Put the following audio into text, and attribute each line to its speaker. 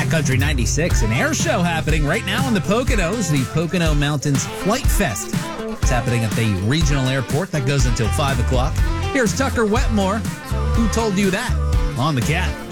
Speaker 1: Country 96, an air show happening right now in the Poconos, the Pocono Mountains Flight Fest. It's happening at the regional airport. That goes until 5 o'clock. Here's Tucker Wetmore. Who told you that? On the Cat.